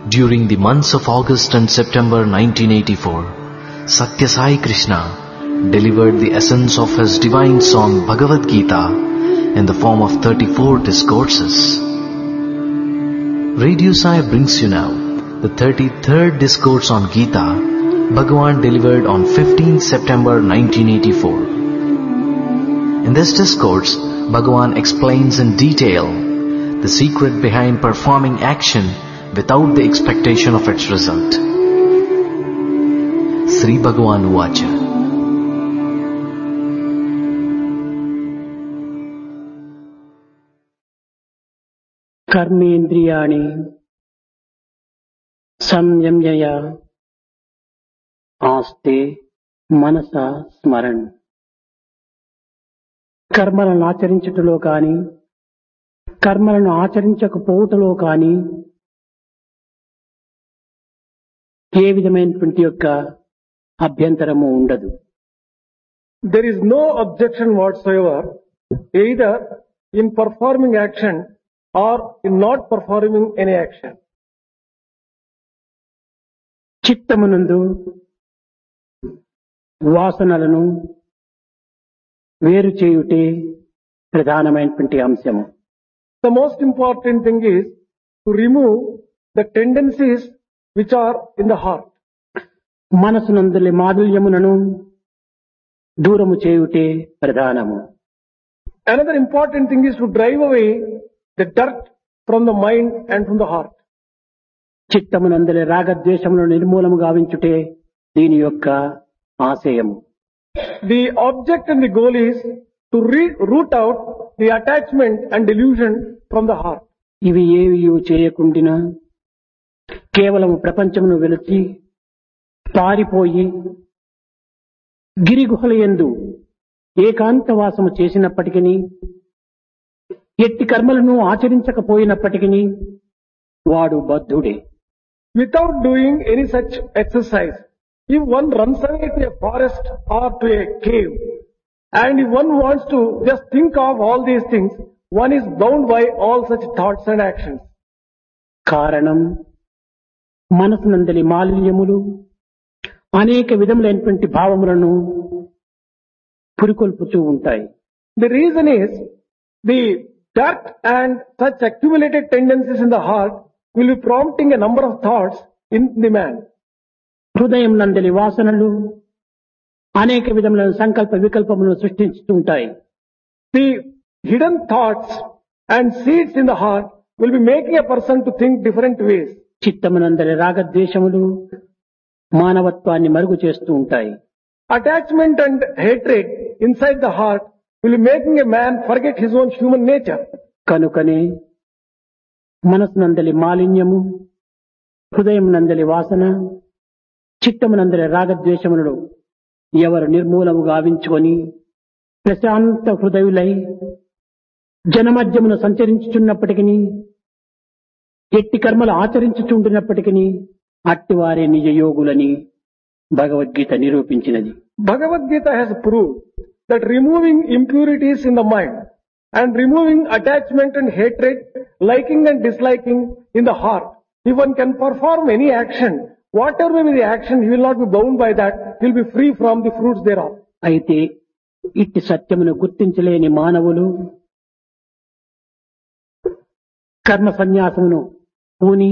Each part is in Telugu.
During the months of August and September 1984, Satya Sai Krishna delivered the essence of his divine song Bhagavad Gita in the form of 34 discourses. Radio Sai brings you now the 33rd discourse on Gita, Bhagavan delivered on 15th September 1984. In this discourse, Bhagavan explains in detail the secret behind performing action without the expectation of its result. Sri Bhagavan Uvacha. కర్మేంద్రియాణి సంయమ్య ఆస్తే మనస స్మరణ్. కర్మలను ఆచరించుటలో కాని కర్మలను ఆచరించకపోవటలో కాని ఏ విధమైనటువంటి యొక్క అభ్యంతరము ఉండదు. There is no objection whatsoever, either in performing action or in not performing any action. చిత్తమునందు వాసనలను వేరు చేయుటే ప్రధానమైనటువంటి అంశము. The most important thing is to remove the tendencies which are in the heart. మనసునందులి మాధుర్యములను దూరము చేయుటే ప్రధానము. Another important thing is to drive away the dirt from the mind and from the heart. చిత్తమునందులి రాగద్వేషములను నిర్మూలము గావించుటే దీని యొక్క ఆశయము. The object and the goal is to root out the attachment and delusion from the heart. ఇవి ఏవి చేయకుండినా కేవలము ప్రపంచమును వెలిచి పారిపోయి గిరిగుహలయందు ఏకాంతవాసము చేసినప్పటికీ ఎట్టి కర్మలను ఆచరించకపోయినప్పటికీ వాడు బద్ధుడే. Without doing any such exercise, if one runs away to a forest or to a cave, and if one wants to just think of all these things, one is bound by all such thoughts and actions. కారణం మనసునందలి మాలిన్యములు అనేక విధములైనటువంటి భావములను పురికొల్పుతూ ఉంటాయి. The reason is the dirt and such accumulated tendencies in the heart will be prompting a number of thoughts in the man. హృదయం నందలి వాసనలు అనేక విధములైన సంకల్ప వికల్పములను సృష్టిస్తూ ఉంటాయి. The hidden thoughts and seeds in the heart will be making a person to think different ways. చిత్తమునందలి రాగద్వేషములు మానవత్వాన్ని మరుగు చేస్తూ ఉంటాయి. Attachment and hatred inside the heart will be making a man forget his own human nature. కనుకనే మనసునందలి మాలిన్యము, హృదయమునందలి వాసన, చిత్తమునందలి రాగద్వేషములను ఎవరు నిర్మూలము గావించుకొని ప్రశాంత హృదయులై జనమధ్యమును సంచరించుచున్నప్పటికీ ఎట్టి కర్మలు ఆచరించుచుండినప్పటికీ అట్టివారే నిజ యోగులని Bhagavad Gita నిరూపించినది. Bhagavad Gita has proved that removing impurities in the mind and removing attachment and hatred, liking and disliking in the heart, if one can perform any action, whatever may be the action, he will not be bound by that, he will be free from the fruits thereof. అయితే ఇట్టి సత్యమును గుర్తించలేని మానవులు కర్మ సన్యాసమును పూని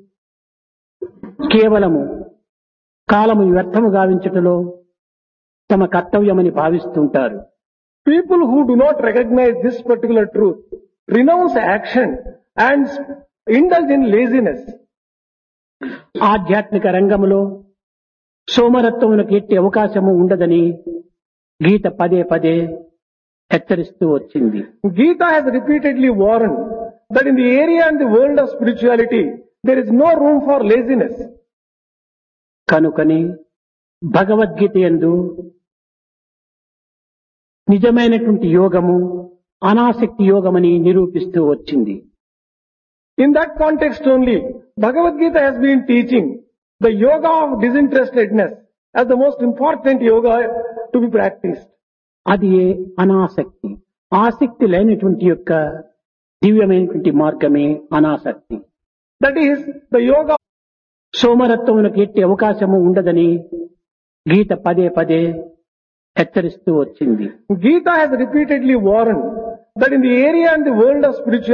కేవలము కాలము వ్యర్థము గావించుటలో తమ కర్తవ్యమని భావిస్తుంటారు. People who do not recognize this particular truth renounce action and indulge in laziness. ఆధ్యాత్మిక రంగములో సోమరత్వమునకు ఎట్టి అవకాశము ఉండదని గీత పదే పదే హెచ్చరిస్తూ వచ్చింది. Gita has repeatedly warned that in the area and the world of spirituality, there is no room for laziness. కనుకనే భగవద్గీత యందు నిజమైనటువంటి యోగము అనాసక్తి యోగమని నిరూపిస్తూ వచ్చింది. In that context only, Bhagavad Gita has been teaching the yoga of disinterestedness as the most important yoga to be practiced. అది అనాసక్తి. ఆసక్తి లేనటువంటి యొక్క దివ్యమైనటువంటి మార్గమే అనాసక్తి. That is the yoga సోమరత్వమునకు ఎట్టి అవకాశము ఉండదని గీత పదే పదే హెచ్చరిస్తూ వచ్చింది. Gita has repeatedly warned that in the area and the world of spirituality,